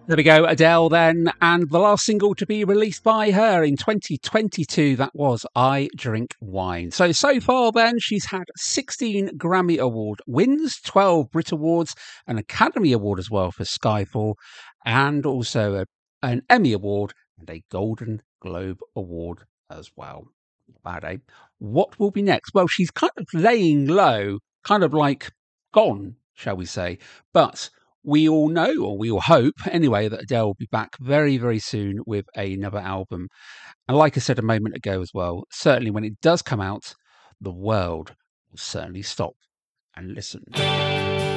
There we go, Adele then, and the last single to be released by her in 2022, that was I Drink Wine. So far then, she's had 16 Grammy Award wins, 12 Brit Awards, an Academy Award as well for Skyfall, and also an Emmy Award and a Golden Globe Award as well. Not bad, eh? What will be next? Well, she's kind of laying low, kind of like gone, shall we say, but we all know, or we all hope anyway, that Adele will be back very, very soon with another album. And like I said a moment ago as well, certainly when it does come out, the world will certainly stop and listen.